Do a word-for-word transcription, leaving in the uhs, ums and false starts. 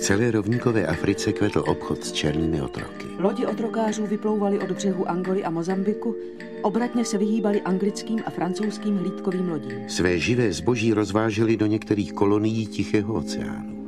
celé rovníkové Africe kvetl obchod s černými otroky. Lodi otrokářů vyplouvaly od břehu Angoly a Mozambiku, obratně se vyhýbali anglickým a francouzským hlídkovým lodím. Své živé zboží rozváželi do některých kolonií Tichého oceánu.